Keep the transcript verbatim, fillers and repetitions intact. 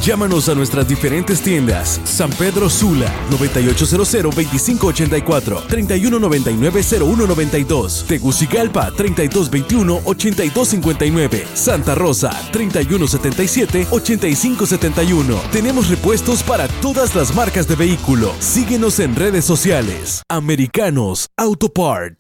Llámanos a nuestras diferentes tiendas. San Pedro Sula, noventa y ocho cero cero, veinticinco ochenta y cuatro, treinta y uno noventa y nueve, cero uno noventa y dos. Tegucigalpa, treinta y dos veintiuno, ochenta y dos cincuenta y nueve. Santa Rosa, treinta y uno setenta y siete, ochenta y cinco setenta y uno. Tenemos repuestos para todas las marcas de vehículo. Síguenos en redes sociales. Americanos Auto Parts.